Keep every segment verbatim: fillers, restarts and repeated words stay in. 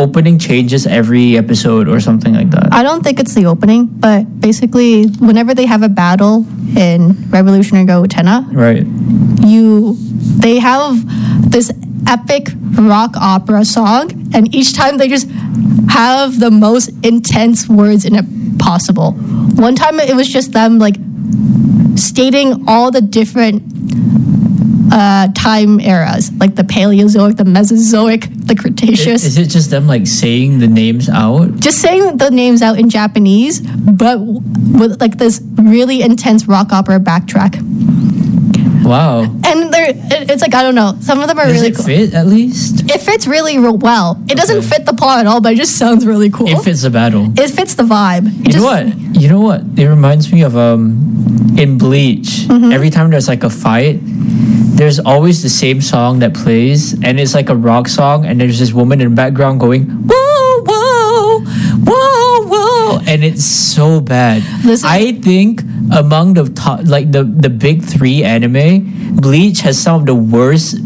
opening changes every episode or something like that? I don't think it's the opening, but basically, whenever they have a battle in Revolutionary Girl Utena, Right. you they have this epic rock opera song, and each time they just have the most intense words in it possible. One time it was just them like stating all the different uh, time eras, like the Paleozoic, the Mesozoic, the Cretaceous. Is, is it just them like saying the names out? Just saying the names out in Japanese, but with like this really intense rock opera backtrack. Wow. And they're, it- it's like, I don't know, some of them are Does really it cool. fit at least? It fits really real well. It doesn't Okay. fit the plot at all, but it just sounds really cool. It fits the battle. It fits the vibe. It You just, know what? You know what? It reminds me of um in Bleach. Mm-hmm. Every time there's like a fight, there's always the same song that plays, and it's like a rock song, and there's this woman in the background going whoa whoa whoa whoa, and it's so bad. This is- I think among the top, like the the big three anime, Bleach has some of the worst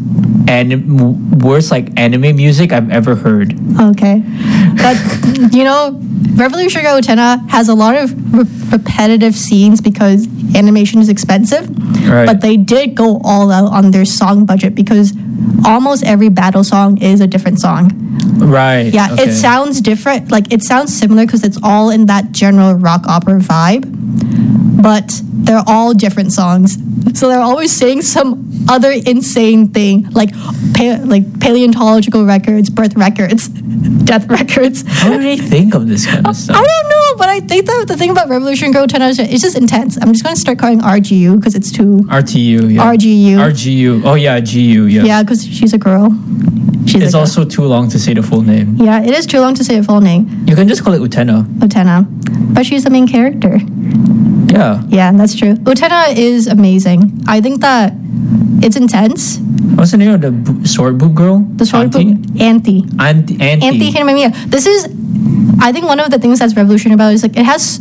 and worst like anime music I've ever heard. Okay. But, you know, Revolutionary Girl Utena has a lot of re- repetitive scenes because animation is expensive. Right. But they did go all out on their song budget because almost every battle song is a different song. Right. Yeah, okay. it sounds different. Like, it sounds similar because it's all in that general rock opera vibe. But they're all different songs. So they're always saying some other insane thing, like pa- like paleontological records, birth records, death records. How do they think of this kind of stuff? I don't know, but I think that the thing about Revolution Girl Utena is it's just intense. I'm just going to start calling R G U because it's too... R T U, yeah. R G U. R G U. Oh, yeah, G U, yeah. Yeah, because she's a girl. She's It's a girl. also too long to say the full name. Yeah, it is too long to say a full name, You can just call it Utena. Utena. But she's the main character. Yeah. Yeah, that's true. Utena is amazing. I think that it's intense. What's the name of the bo- sword boob girl? The sword Auntie? book, Anthe. Auntie. Auntie. Anthe Hinamiya. This is, I think one of the things that's revolutionary about it is like it has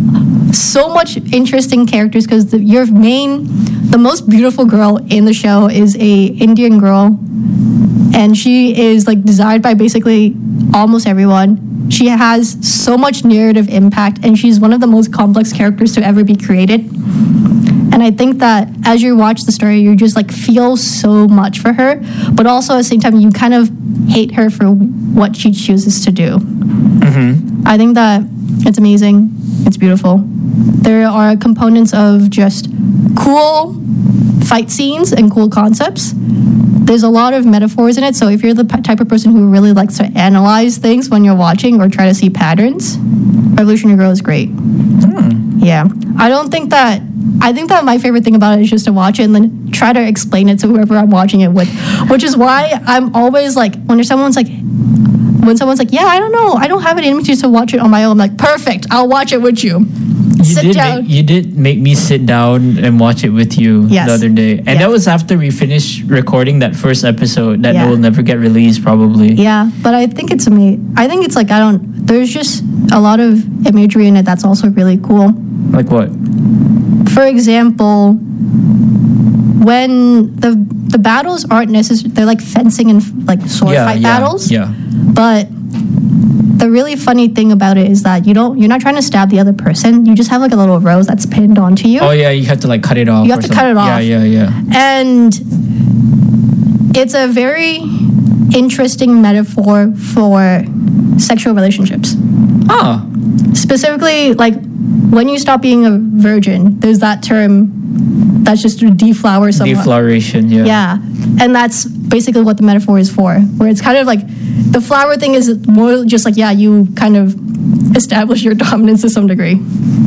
so much interesting characters because your main, the most beautiful girl in the show is a Indian girl, and she is like desired by basically almost everyone. She has so much narrative impact, and she's one of the most complex characters to ever be created. And I think that as you watch the story, you just like feel so much for her, but also at the same time, you kind of hate her for what she chooses to do. Mm-hmm. I think that it's amazing. It's beautiful. There are components of just cool fight scenes and cool concepts. There's a lot of metaphors in it, so if you're the p- type of person who really likes to analyze things when you're watching or try to see patterns, Revolutionary Girl is great. Hmm. Yeah. I don't think that, I think that my favorite thing about it is just to watch it and then try to explain it to whoever I'm watching it with, which is why I'm always like, when someone's like, when someone's like, yeah, I don't know, I don't have it in me to to watch it on my own, I'm like, perfect, I'll watch it with you. You Sit did down. Make, you did make me sit down and watch it with you Yes. the other day. And Yeah. that was after we finished recording that first episode that Yeah. will never get released probably. Yeah, but I think it's amazing. I think it's like, I don't, there's just a lot of imagery in it that's also really cool. Like what? For example, when the the battles aren't necessary, they're like fencing and like sword yeah, fight yeah, battles. Yeah. But the really funny thing about it is that you don't, you're not trying to stab the other person. You just have like a little rose that's pinned onto you. Oh yeah, you have to like cut it off. You have or to cut it something. off. Yeah, yeah, yeah. And it's a very interesting metaphor for sexual relationships. Ah. Specifically, like when you stop being a virgin, there's that term that's just to deflower someone. Defloration, yeah. Yeah. And that's basically what the metaphor is for, where it's kind of like the flower thing is more just like, yeah, you kind of establish your dominance to some degree.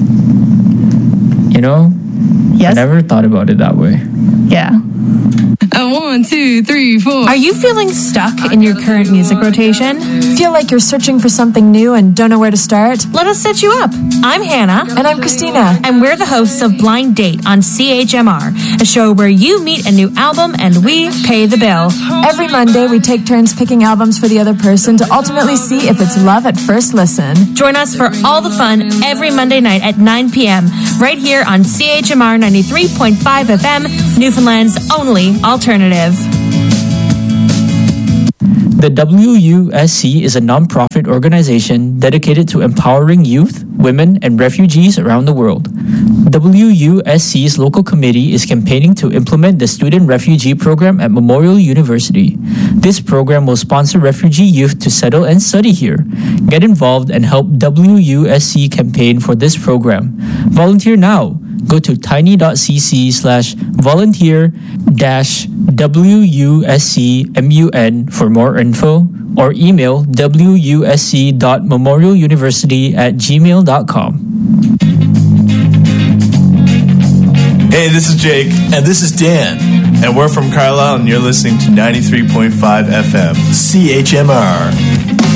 You know? Yes? I never thought about it that way. Yeah. A one, two, three, four. Are you feeling stuck in your current music rotation? Feel like you're searching for something new and don't know where to start? Let us set you up. I'm Hannah. And I'm Christina. And we're the hosts of Blind Date on C H M R, a show where you meet a new album and we pay the bill. Every Monday, we take turns picking albums for the other person to ultimately see if it's love at first listen. Join us for all the fun every Monday night at nine p.m. right here on C H M R ninety-three point five F M, Newfoundland's only alternative. The W U S C is a non-profit organization dedicated to empowering youth, women, and refugees around the world. W U S C's local committee is campaigning to implement the Student Refugee Program at Memorial University. This program will sponsor refugee youth to settle and study here. Get involved and help W U S C campaign for this program. Volunteer now. Go to tiny.cc slash volunteer dash WUSCMUN for more info, or email wusc.memorialuniversity at gmail.com. Hey, this is Jake. And this is Dan. And we're from Carlisle, and you're listening to ninety-three point five F M. C H M R.